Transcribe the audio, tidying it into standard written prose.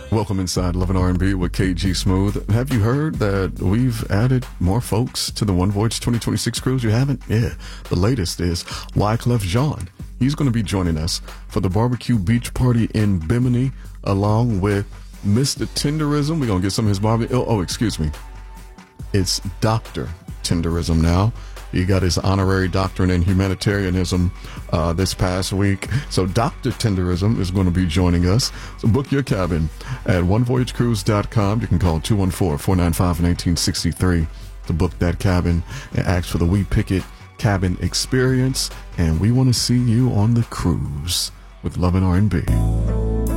Welcome inside Love and R&B with KG Smooth. Have you heard that we've added more folks to the One Voyage 2026 cruise? You haven't? Yeah. The latest is Wyclef Jean. He's going to be joining us for the barbecue beach party in Bimini, along with Mr. Tenderism. We're going to get some of his barbecue. Oh, excuse me. It's Dr. Tenderism now. He got his honorary doctorate in humanitarianism this past week. So Dr. Tenderism is going to be joining us. So book your cabin at onevoyagecruise.com. You can call 214-495-1963 to book that cabin and ask for the We Picket cabin experience. And we want to see you on the cruise with Love and R&B.